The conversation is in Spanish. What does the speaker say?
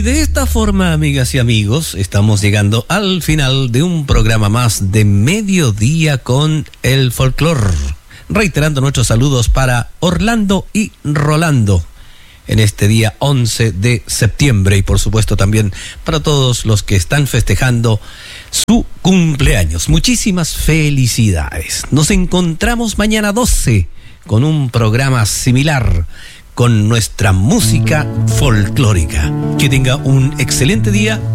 de esta forma, amigas y amigos, estamos llegando al final de un programa más de Mediodía con el Folclor. Reiterando nuestros saludos para Orlando y Rolando en este día 11 de septiembre y por supuesto también para todos los que están festejando su cumpleaños. Muchísimas felicidades. Nos encontramos mañana 12 con un programa similar con nuestra música folclórica. Que tenga un excelente día